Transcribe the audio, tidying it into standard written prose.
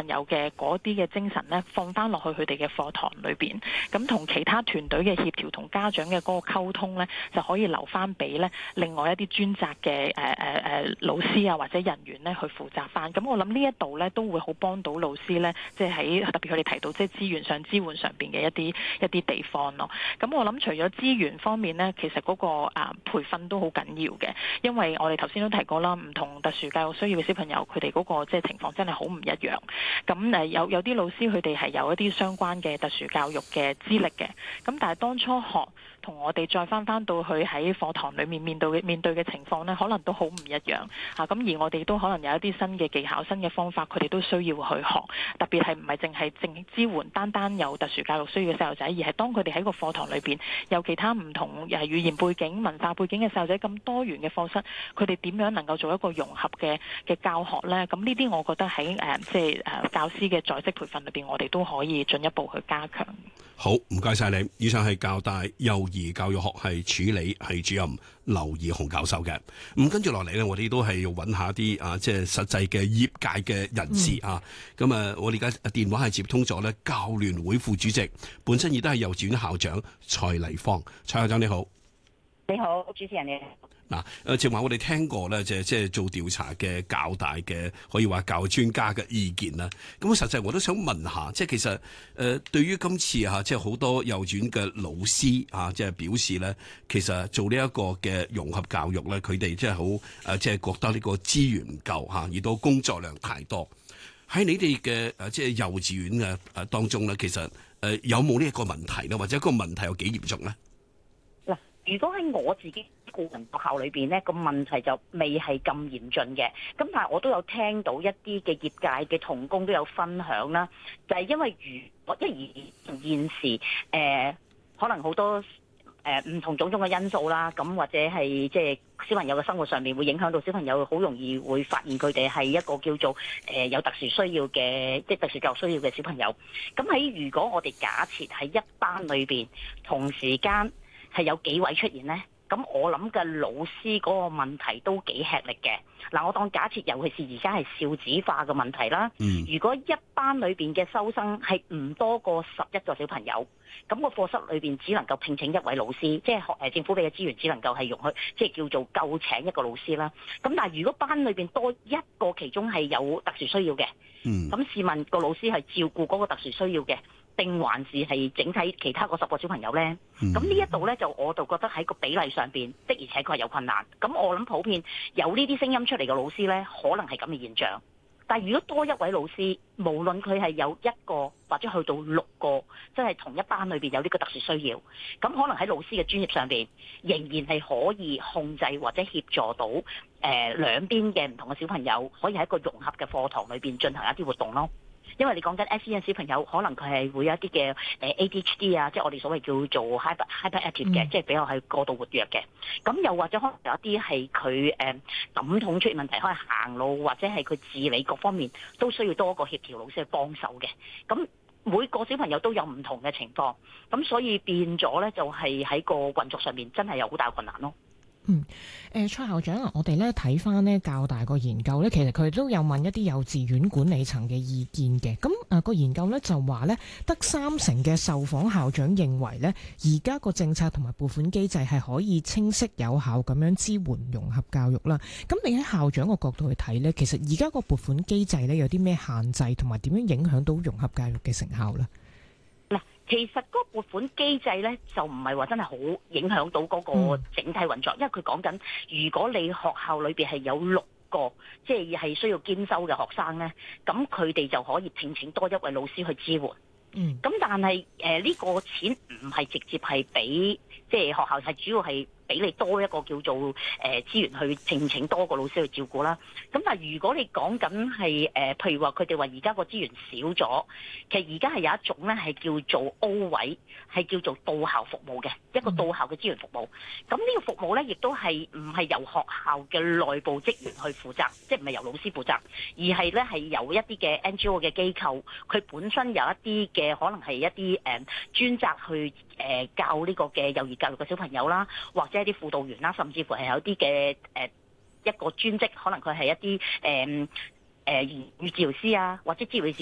朋友嘅嗰啲嘅精神呢，放翻落去佢哋嘅課堂裏邊，咁同其他團隊嘅協調同家長嘅嗰個溝通呢，就可以留翻俾呢另外一啲專責嘅老師啊或者人員呢去負責翻。咁我諗呢一度呢，都會好幫到老師呢，即係喺特別佢哋提到即係資源上支援上邊嘅一啲地方咯。咁我諗除咗資源方面呢，其實嗰個培訓都好緊要嘅，因為我哋頭先都提過啦，唔同特殊教育需要嘅小朋友，佢哋嗰個即係情況真係好唔一樣。咁有啲老師佢哋係有一啲相關嘅特殊教育嘅資歷嘅，咁但係當初學同我哋再翻到去喺課堂裏面面對嘅情況呢，可能都好唔一樣嚇。咁而我哋都可能有一啲新嘅技巧、新嘅方法，佢哋都需要去學。特別係唔係淨係支援單有特殊教育需要嘅細路仔，而係當佢哋喺個課堂裏邊有其他唔同語言背景、文化背景嘅細路仔，咁多元嘅課室，佢哋點樣能夠做一個融合嘅教學呢？咁呢啲我覺得喺教師嘅在職培訓裏邊，我哋都可以進一步去加強。 好，唔該晒你。以上係教大幼兒教育學系處理系主任劉怡虹教授嘅。咁跟住落嚟呢，我哋都係要揾下啲即係實際嘅業界嘅人士啊。咁我哋而家電話係接通咗呢教聯會副主席，本身亦都係幼稚園校長蔡麗芳。蔡校長你好。 你好，主持人你好。 嗱，正話我哋聽過咧，即係做調查嘅教大嘅可以話教育專家嘅意見啦。咁實際我都想問下，即係其實對於今次即係好多幼稚園嘅老師即係表示咧，其實做呢一個嘅融合教育咧，佢哋即係好即係覺得呢個資源唔夠而到工作量太多。喺你哋嘅即係幼稚園嘅當中咧，其實有冇呢一個問題咧，或者個問題有幾嚴重咧？ 嗱，如果喺我自己個人學校裏邊咧，個問題就未係咁嚴峻嘅。咁但係我都有聽到一啲嘅業界嘅同工都有分享啦，就係因為現時可能好多唔同種種嘅因素啦，咁或者係即係小朋友嘅生活上面會影響到小朋友，好容易會發現佢哋係一個叫做有特殊需要嘅，即係特殊教育需要嘅小朋友。咁如果我哋假設喺一班裏邊同時間係有幾位出現呢？咁我諗嘅老師嗰個問題都幾吃力嘅。嗱，我當假設，尤其是而家係少子化嘅問題啦。如果一班裏邊嘅收生係唔多過11個小朋友，咁個課室裏邊只能夠聘請一位老師，即係政府俾嘅資源只能夠係容許，即係叫做夠請一個老師啦。咁但係如果班裏邊多一個其中係有特殊需要嘅，咁試問個老師係照顧嗰個特殊需要嘅，定還是係整體其他嗰10個小朋友呢？咁呢一度呢，我就覺得喺個比例上邊的而且確係有困難。咁我諗普遍有呢啲聲音出嚟嘅老師呢，可能係咁嘅現象。但係如果多一位老師，無論佢係有1個或者去到6個，即係同一班裏邊有呢個特殊需要，咁可能喺老師嘅專業上邊，仍然係可以控制或者協助到兩邊嘅唔同嘅小朋友，可以喺一個融合嘅課堂裏邊進行一啲活動咯。因為你講緊 SEN 小朋友，可能佢係會有一啲嘅ADHD 啊，即係我哋所謂叫做 hyperactive 嘅，即係比較係過度活躍嘅。咁又或者可能有一啲係佢感統出現問題，可能行路或者係佢自理各方面都需要多一個協調老師去幫手嘅。咁每個小朋友都有唔同嘅情況，咁所以變咗咧就係喺個運作上面真係有好大困難咯。 蔡校長啊，我哋咧睇翻咧教大個研究咧，其實佢都有問一啲幼稚園管理層嘅意見嘅。咁個研究咧就話咧，得30%嘅受訪校長認為咧，而家個政策同埋撥款機制係可以清晰有效咁樣支援融合教育啦。咁你喺校長個角度去睇咧，其實而家個撥款機制咧有啲咩限制，同埋點樣影響到融合教育嘅成效咧？ 其實嗰個撥款機制咧，就唔係話真係好影響到嗰個整體運作，因為佢講緊，如果你學校裏邊係有6個，即係需要兼修嘅學生咧，咁佢哋就可以聘請多一位老師去支援。咁但係呢個錢唔係直接係俾，即係學校係主要係俾你多一個叫做資源去聘請多個老師去照顧啦。咁但係如果你講緊係譬如話佢哋話而家個資源少咗，其實而家係有一種咧係叫做 O 位，係叫做到校服務嘅一個到校嘅資源服務。咁呢個服務咧亦都係唔係由學校嘅內部職員去負責，即係唔係由老師負責，而係咧係由一啲嘅 NGO 嘅機構，佢本身有一啲嘅可能係一啲專責去教呢個嘅幼兒教育嘅小朋友啦，或者一啲輔導員啦，甚至乎係有啲嘅一個專職，可能佢係一啲言語治療師啊，或者治療師。